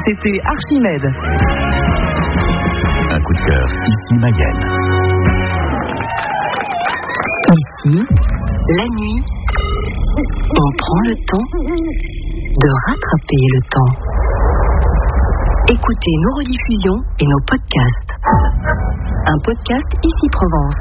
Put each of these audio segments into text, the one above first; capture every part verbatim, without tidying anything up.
C'était Archimède. Un coup de cœur, ici Mayenne. Ici, la nuit, on prend le temps de rattraper le temps. Écoutez nos rediffusions et nos podcasts. Un podcast Ici Provence.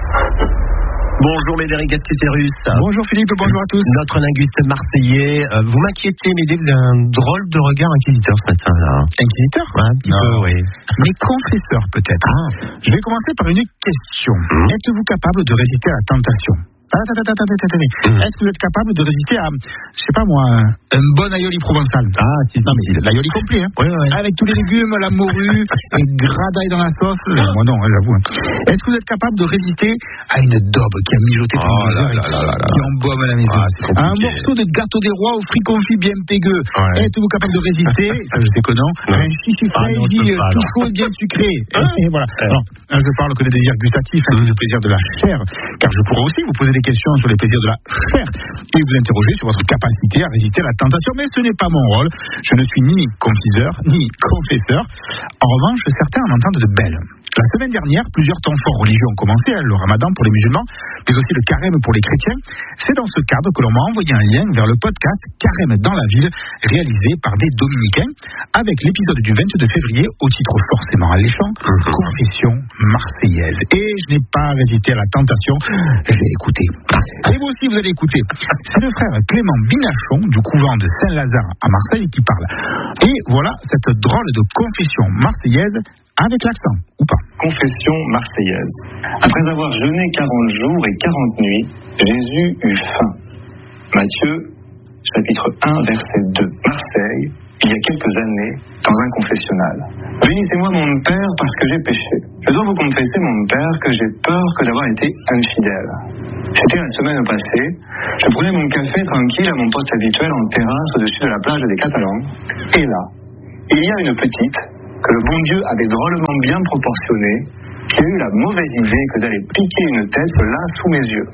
Bonjour Médéric Gattiserus. Bonjour Philippe, bonjour à tous. Notre linguiste marseillais. Euh, vous m'inquiétez, Médé, vous avez un drôle de regard inquisiteur ce matin là. Inquisiteur ? Ouais, un petit Non. peu, oui. Mais confesseur peut-être. Ah. Je vais commencer par une question. Mmh. Êtes-vous capable de résister à la tentation ? Attends, attends, attends, attends, attendez. Mmh. Est-ce que vous êtes capable de résister à, je sais pas moi, un bon aioli provençal ? Ah, c'est Non mais l'aioli complet, hein. Ouais, ouais. Avec tous les légumes, la morue, et gras d'ail dans la sauce. Euh, Moi non, hein, j'avoue. hein. Est-ce que vous êtes capable de résister à une daube qui a mijoté Oh pendant des là heures et là là là là. qui embaume la maison ? Ah, c'est compliqué. À un morceau de gâteau des rois au fruits confits bien pégueux. Ouais. Êtes-vous capable de résister ? Ça, je sais que non. Non. À un chichi Ah non, je fraîchi, peux pas, tout non. chaud et bien sucré. Hein Et voilà. Ouais. Alors, là, je parle que des désirs gustatifs, hein, du plaisir de la chair, car je pourrais aussi vous poser des questions sur les plaisirs de la chair et vous interroger sur votre capacité à résister à la tentation, mais ce n'est pas mon rôle. Je ne suis ni confiseur, ni confesseur. En revanche, certains en entendent de belles. La semaine dernière, plusieurs temps forts religieux ont commencé, hein, le ramadan pour les musulmans, mais aussi le carême pour les chrétiens. C'est dans ce cadre que l'on m'a envoyé un lien vers le podcast Carême dans la ville, réalisé par des dominicains, avec l'épisode du vingt-deux février, au titre forcément alléchant, Confession marseillaise. Et je n'ai pas résisté à la tentation, j'ai écouté. Et vous aussi, vous allez écouter. C'est le frère Clément Binachon, du couvent de Saint-Lazare à Marseille, qui parle. Et voilà cette drôle de confession marseillaise avec l'accent, ou pas. Confession marseillaise. Après avoir jeûné quarante jours et quarante nuits, Jésus eut faim. Matthieu, chapitre un, verset deux. Marseille, il y a quelques années, dans un confessionnal. Bénissez-moi mon Père parce que j'ai péché. Je dois vous confesser mon Père que j'ai peur que d'avoir été infidèle. C'était la semaine passée, je prenais mon café tranquille à mon poste habituel en terrasse au-dessus de la plage des Catalans. Et là, il y a une petite que le bon Dieu avait drôlement bien proportionnée, qui a eu la mauvaise idée que d'aller piquer une tête là sous mes yeux.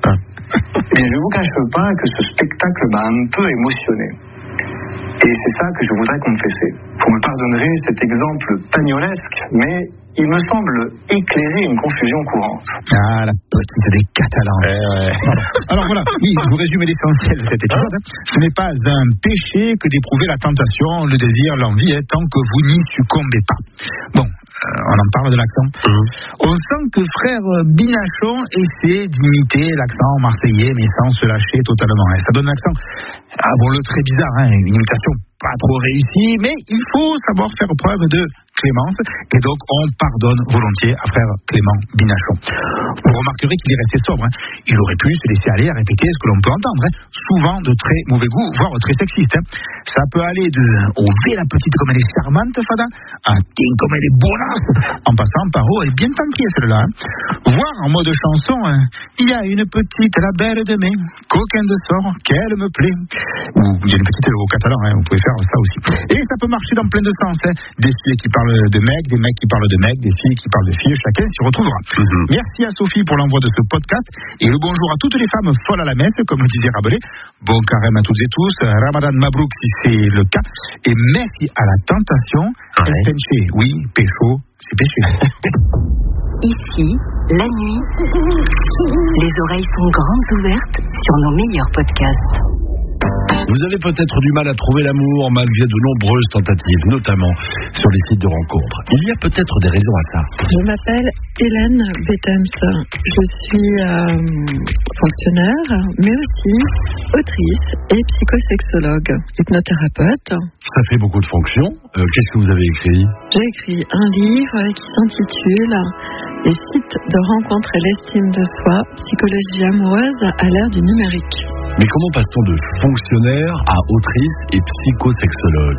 Et je ne vous cache pas que ce spectacle m'a un peu émotionné. Et c'est ça que je voudrais confesser. Vous me pardonnerez cet exemple pagnolesque, mais il me semble éclairer une confusion courante. Ah, la petite des Catalans. Ouais, ouais. Alors voilà, oui, je vous résume l'essentiel de cet épisode. hein. Ce n'est pas un péché que d'éprouver la tentation, le désir, l'envie, hein, tant que vous n'y succombez pas. Bon, euh, on en parle de l'accent. Mmh. On sent que frère Binachon essaie d'imiter l'accent marseillais, mais sans se lâcher totalement. hein. Ça donne l'accent, avouons-le, très bizarre, hein, une imitation pas trop réussie, mais il faut savoir faire preuve de clémence, et donc on pardonne volontiers à frère Clément Binachon. Vous remarquerez qu'il est resté sobre. hein. Il aurait pu se laisser aller à répéter ce que l'on peut entendre, hein. souvent de très mauvais goût, voire très sexiste. hein. Ça peut aller de « Oh, la petite comme elle est charmante, Fada », à « Tiens, comme elle est bonasse », en passant par « Oh, elle est bien tanquée, celle-là hein. ». Voire en mode chanson, hein, « Il y a une petite, la belle de mai, coquin de sort, qu'elle me plaît ». Ou il y a une petite au catalan, hein, vous pouvez faire ça aussi. Et ça peut marcher dans plein de sens. Hein. Des filles qui parlent de mecs, des mecs qui parlent de mecs, des filles qui parlent de filles, chacun s'y retrouvera. Mm-hmm. Merci à Sophie pour l'envoi de ce podcast et le bonjour à toutes les femmes folles à la messe, comme le disait Rabelais. Bon carême à toutes et tous, Ramadan Mabrouk si c'est le cas, et merci à la tentation. Ouais. El penché, oui, pécho, c'est péché. Ici, la nuit, les oreilles sont grandes ouvertes sur nos meilleurs podcasts. Vous avez peut-être du mal à trouver l'amour malgré de nombreuses tentatives, notamment sur les sites de rencontres. Il y a peut-être des raisons à ça. Je m'appelle Hélène Bettens. Je suis euh, fonctionnaire, mais aussi autrice et psychosexologue, hypnothérapeute. Ça fait beaucoup de fonctions. Euh, qu'est-ce que vous avez écrit ? J'ai écrit un livre qui s'intitule « Les sites de rencontres et l'estime de soi, psychologie amoureuse à l'ère du numérique ». Mais comment passe-t-on de fonctionnaire à autrice et psychosexologue ?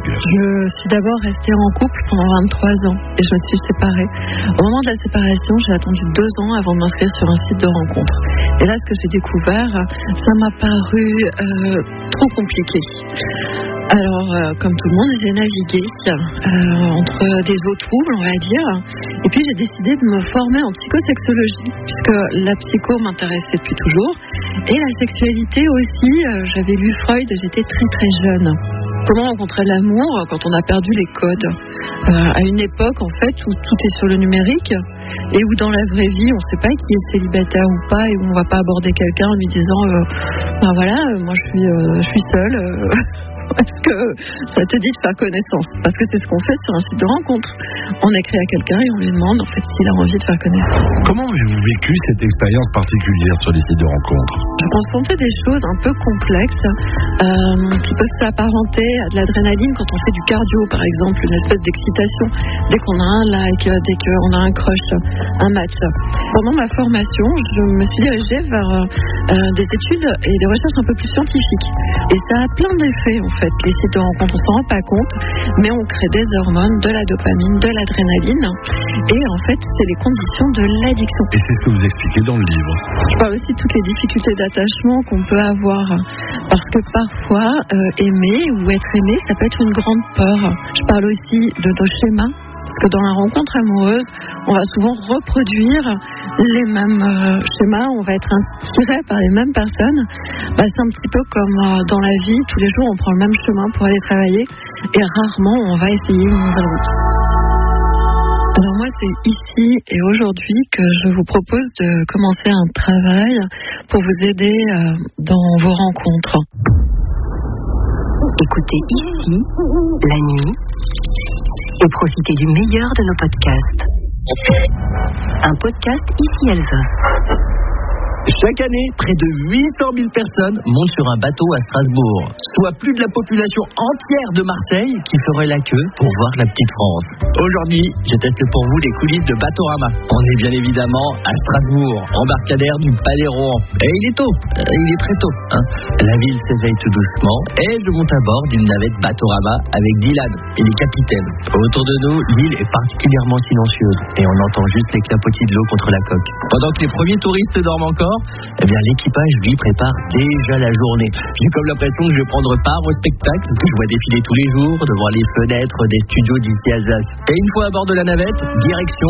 Je suis d'abord restée en couple pendant vingt-trois ans et je me suis séparée. Au moment de la séparation, j'ai attendu deux ans avant de m'inscrire sur un site de rencontre. Et là, ce que j'ai découvert, ça m'a paru euh, trop compliqué. Alors, euh, comme tout le monde, j'ai navigué euh, entre des eaux troubles, on va dire. Et puis, j'ai décidé de me former en psychosexologie, puisque la psycho m'intéressait depuis toujours. Et la sexualité aussi, euh, j'avais lu Freud, j'étais très très jeune. comment rencontrer l'amour quand on a perdu les codes. Euh, à une époque, en fait, où tout est sur le numérique et où dans la vraie vie, on ne sait pas qui est célibataire ou pas et où on ne va pas aborder quelqu'un en lui disant euh, ben voilà, moi je suis, euh, je suis seule. Euh, Parce que ça te dit de faire connaissance. Parce que c'est ce qu'on fait sur un site de rencontre. On écrit à quelqu'un et on lui demande en fait s'il a envie de faire connaissance. Comment avez-vous vécu cette expérience particulière sur les sites de rencontre? Je constatais des choses un peu complexes euh, qui peuvent s'apparenter à de l'adrénaline quand on fait du cardio, par exemple, une espèce d'excitation dès qu'on a un like, dès qu'on a un crush, un match. Pendant ma formation, je me suis dirigée vers euh, des études et des recherches un peu plus scientifiques. Et ça a plein d'effets en fait. En fait, les sites de rencontre, on s'en rend pas compte, mais on crée des hormones, de la dopamine, de l'adrénaline, et en fait, c'est les conditions de l'addiction. Et c'est ce que vous expliquez dans le livre. Je parle aussi de toutes les difficultés d'attachement qu'on peut avoir, parce que parfois, euh, aimer ou être aimé, ça peut être une grande peur. Je parle aussi de nos schémas. Parce que dans la rencontre amoureuse, on va souvent reproduire les mêmes euh, schémas, on va être inspiré par les mêmes personnes. Bah, c'est un petit peu comme euh, dans la vie, tous les jours on prend le même chemin pour aller travailler et rarement on va essayer une nouvelle route. Alors moi c'est ici et aujourd'hui que je vous propose de commencer un travail pour vous aider euh, dans vos rencontres. Écoutez ici, la nuit, et profitez du meilleur de nos podcasts. Un podcast Ici Alsace. Chaque année, près de huit cent mille personnes montent sur un bateau à Strasbourg, soit plus de la population entière de Marseille qui ferait la queue pour voir la petite France. Aujourd'hui, je teste pour vous les coulisses de Batorama. On est bien évidemment à Strasbourg, embarcadère du Palais Rohan. Et il est tôt, il est très tôt. Hein. La ville s'éveille tout doucement et je monte à bord d'une navette Batorama avec Dylan et les capitaines. Autour de nous, l'île est particulièrement silencieuse et on entend juste les clapotis de l'eau contre la coque. Pendant que les premiers touristes dorment encore, eh bien l'équipage lui prépare déjà la journée. J'ai comme l'impression que je vais prendre part au spectacle que je vois défiler tous les jours devant les fenêtres des studios d'Ici Alsace. Et une fois à bord de la navette, direction